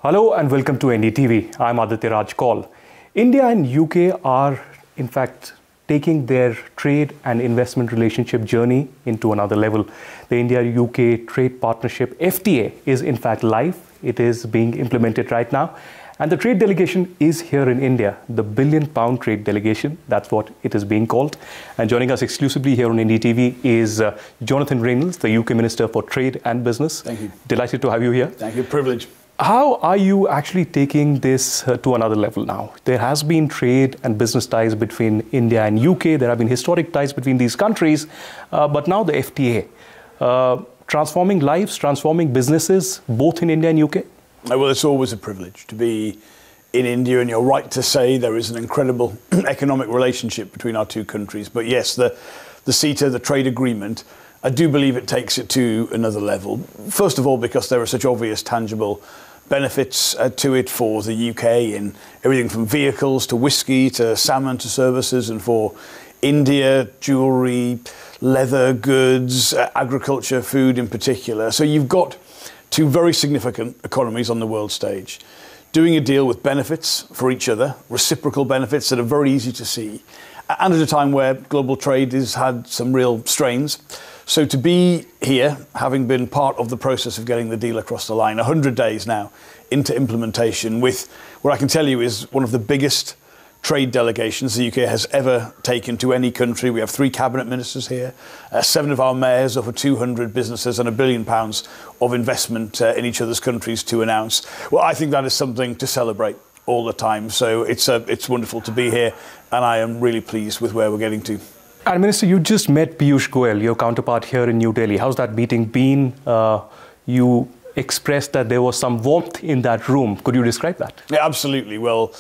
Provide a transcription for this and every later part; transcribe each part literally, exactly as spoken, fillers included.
Hello and welcome to N D T V. I'm Aditya Raj Kaul. India and U K are, in fact, taking their trade and investment relationship journey into another level. The India-U K Trade Partnership F T A is, in fact, live. It is being implemented right now. And the trade delegation is here in India, the billion pound trade delegation. That's what it is being called. And joining us exclusively here on N D T V is uh, Jonathan Reynolds, the U K Minister for Trade and Business. Thank you. Delighted to have you here. Thank you. Privilege. How are you actually taking this uh, to another level now? There has been trade and business ties between India and U K. There have been historic ties between these countries. Uh, but now the F T A, uh, transforming lives, transforming businesses, both in India and U K? Well, it's always a privilege to be in India, and you're right to say there is an incredible economic relationship between our two countries. But yes, the, the CETA, the trade agreement, I do believe it takes it to another level. First of all, because there are such obvious, tangible benefits uh, to it for the U K in everything from vehicles to whiskey to salmon to services, and for India, jewellery, leather goods, uh, agriculture, food in particular. So you've got two very significant economies on the world stage, doing a deal with benefits for each other, reciprocal benefits that are very easy to see, and at a time where global trade has had some real strains. So to be here, having been part of the process of getting the deal across the line, one hundred days now into implementation, with what I can tell you is one of the biggest trade delegations the U K has ever taken to any country. We have three cabinet ministers here, uh, seven of our mayors, over two hundred businesses, and a billion pounds of investment uh, in each other's countries to announce. Well, I think that is something to celebrate all the time. So it's uh, it's wonderful to be here, and I am really pleased with where we're getting to. And Minister, you just met Piyush Goyal, your counterpart here in New Delhi. How's that meeting been? Uh, you expressed that there was some warmth in that room. Could you describe that? Yeah, absolutely. Well,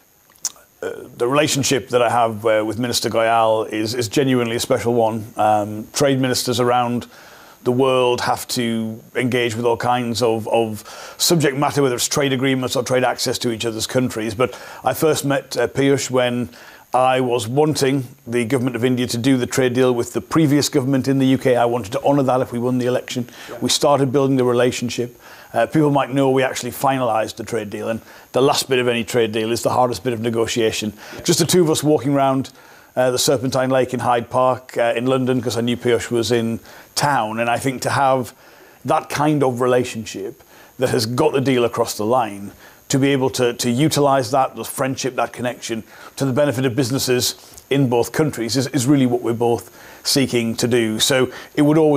uh, the relationship that I have uh, with Minister Goyal is, is genuinely a special one. Um, trade ministers around the world have to engage with all kinds of, of subject matter, whether it's trade agreements or trade access to each other's countries. But I first met uh, Piyush when I was wanting the government of India to do the trade deal with the previous government in the U K. I wanted to honour that if we won the election. Yeah. We started building the relationship. Uh, people might know we actually finalised the trade deal, and the last bit of any trade deal is the hardest bit of negotiation. Yeah. Just the two of us walking around uh, the Serpentine Lake in Hyde Park uh, in London, because I knew Piyush was in town, and I think to have that kind of relationship that has got the deal across the line, to be able to, to utilise that, the friendship, that connection, to the benefit of businesses in both countries is, is really what we're both seeking to do. So it would always